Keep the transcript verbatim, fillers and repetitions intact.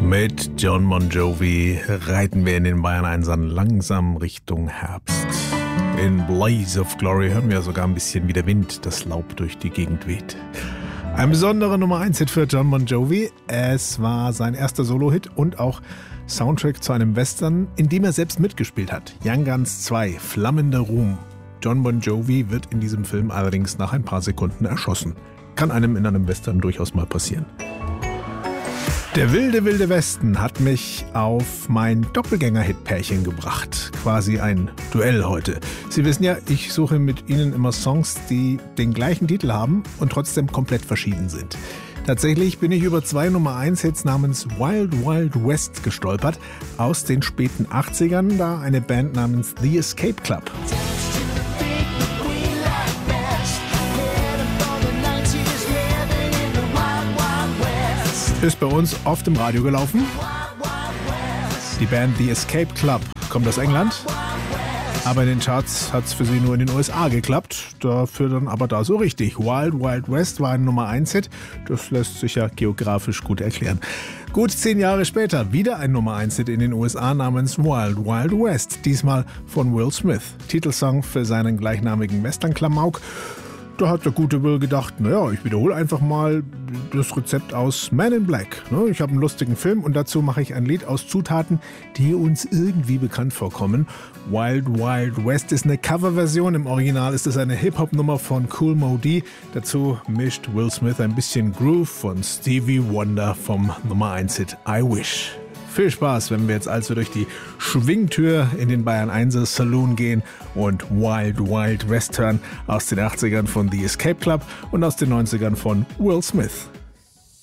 Mit Jon Bon Jovi reiten wir in den Bayern Einsern langsam Richtung Herbst. In Blaze of Glory hören wir sogar ein bisschen, wie der Wind das Laub durch die Gegend weht. Ein besonderer Nummer eins Hit für Jon Bon Jovi. Es war sein erster Solo-Hit und auch Soundtrack zu einem Western, in dem er selbst mitgespielt hat. Young Guns zwei, Flammender Ruhm. Jon Bon Jovi wird in diesem Film allerdings nach ein paar Sekunden erschossen. Kann einem in einem Western durchaus mal passieren. Der wilde, wilde Westen hat mich auf mein Doppelgänger-Hit-Pärchen gebracht. Quasi ein Duell heute. Sie wissen ja, ich suche mit Ihnen immer Songs, die den gleichen Titel haben und trotzdem komplett verschieden sind. Tatsächlich bin ich über zwei Nummer eins Hits namens Wild Wild West gestolpert, aus den späten achtzigern, da eine Band namens The Escape Club. Ist bei uns oft im Radio gelaufen. Die Band The Escape Club kommt aus England, aber in den Charts hat es für sie nur in den U S A geklappt. Dafür dann aber da so richtig. Wild Wild West war ein Nummer eins Hit. Das lässt sich ja geografisch gut erklären. Gut zehn Jahre später wieder ein Nummer eins Hit in den U S A namens Wild Wild West. Diesmal von Will Smith. Titelsong für seinen gleichnamigen Western-Klamauk. Da hat der gute Will gedacht, naja, ich wiederhole einfach mal das Rezept aus Man in Black. Ich habe einen lustigen Film und dazu mache ich ein Lied aus Zutaten, die uns irgendwie bekannt vorkommen. Wild Wild West ist eine Coverversion, im Original ist es eine Hip-Hop-Nummer von Kool Moe Dee. Dazu mischt Will Smith ein bisschen Groove von Stevie Wonder vom Nummer eins Hit I Wish. Viel Spaß, wenn wir jetzt also durch die Schwingtür in den Bayern Einser Saloon gehen und Wild Wild West hören aus den achtzigern von The Escape Club und aus den neunzigern von Will Smith.